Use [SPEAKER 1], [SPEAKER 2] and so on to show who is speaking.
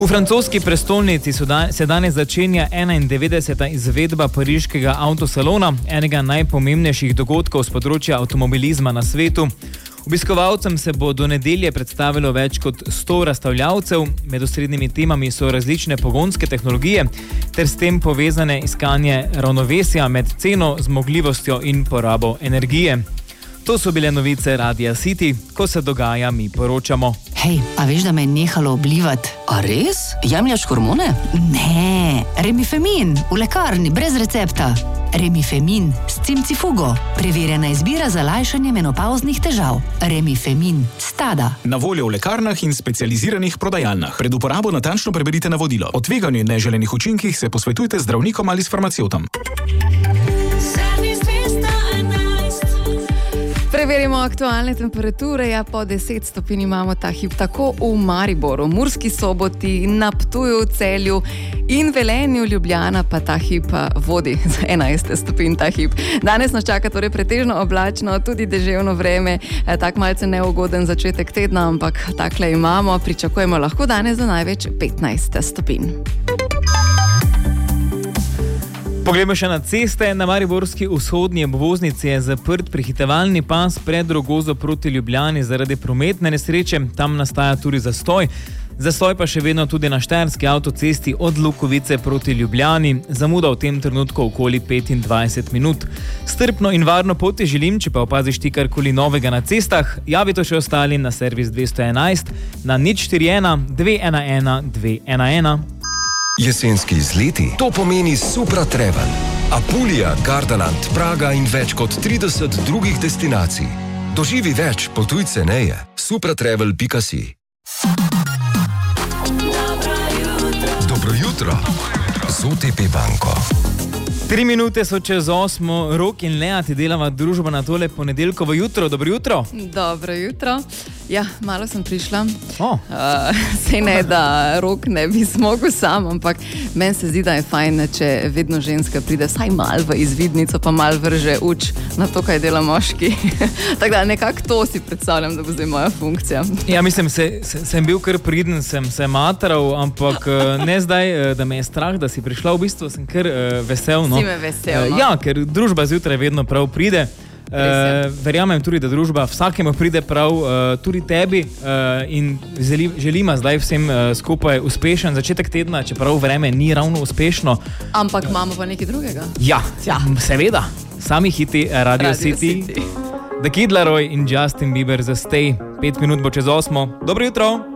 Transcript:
[SPEAKER 1] V francoski prestolnici se danes začenja 91. izvedba pariškega avtosalona, enega najpomembnejših dogodkov z področja avtomobilizma na svetu. Obiskovalcem se bo do nedelje predstavilo več kot 100 razstavljavcev, med osrednjimi temami so različne pogonske tehnologije ter s tem povezane iskanje ravnovesja med ceno, zmogljivostjo in porabo energije. To so bile novice Radia City, ko se dogaja, mi poročamo.
[SPEAKER 2] Hej, a veš, da me je nehalo oblivati?
[SPEAKER 3] A res? Jemljaš hormone?
[SPEAKER 2] Ne, Remifemin, v lekarni, brez recepta. Remifemin s cimcifugo, preverjena izbira za lajšanje menopavznih težav. Remifemin, Stada.
[SPEAKER 4] Na voljo v lekarnah in specializiranih prodajalnah. Pred uporabo natančno preberite navodilo. O tveganju in neželenih učinkih se posvetujte z zdravnikom ali s farmacevtom.
[SPEAKER 5] Preverimo aktualne temperature. Po 10 stopinj imamo ta hip tako v Mariboru, Murski Soboti, na Ptuju, Celju in Velenju. Ljubljana pa ta hip vodi za 11 stopinj ta hip. Danes nas čaka torej pretežno oblačno, tudi deževno vreme, tak malce neugoden začetek tedna, ampak takle imamo. Pričakujemo lahko danes do največ 15 stopinj.
[SPEAKER 1] Poglejmo še na ceste. Na mariborski vzhodni obvoznici je zaprt prehitevalni pas pred Rogozo proti Ljubljani zaradi prometne nesreče. Tam nastaja tudi zastoj. Zastoj pa še vedno tudi na štajerski avtocesti od Lukovice proti Ljubljani. Zamuda v tem trenutku okoli 25 minut. Strpno in varno pot ti želim, če pa opaziš ti karkoli novega na cestah, javi to še ostali na servis 211 na 041 211 211.
[SPEAKER 6] Jesenski izleti, to pomeni Supra Travel. Apulija, Gardaland, Praga in več kot 30 drugih destinacij. Doživi več, potuj ceneje. supratravel.si. Dobro jutro z OTP banko.
[SPEAKER 1] 3 minute so čez 8, Rok in Lea ti delava družbo na tole ponedeljkovo jutro. Dobro jutro.
[SPEAKER 5] Dobro jutro. Ja, malo sem prišla. Sej ne, da Rok ne bi zmogel sam, ampak meni se zdi, da je fajn, če vedno ženska pride vsaj malo v izvidnico, pa malo vrže uč na to, kaj dela moški. Tako da nekako to si predstavljam, da bo zdaj moja funkcija. Ja,
[SPEAKER 1] mislim, sem bil kar priden, sem se matral, ampak ne zdaj, da me je strah, da si prišla, v bistvu sem kar vesel.
[SPEAKER 5] Si me vesel.
[SPEAKER 1] Ja, ker družba zjutraj vedno prav pride. Verjamem tudi, da družba vsakemu pride prav, tudi tebi, in želima zdaj vsem skupaj uspešen začetek tedna, čeprav vreme ni ravno uspešno.
[SPEAKER 5] Ampak imamo pa nekaj drugega.
[SPEAKER 1] Ja, seveda. Sami hiti Radio City. The Kid Laroi in Justin Bieber za Stay. 5 minut bo čez 8. Dobro jutro.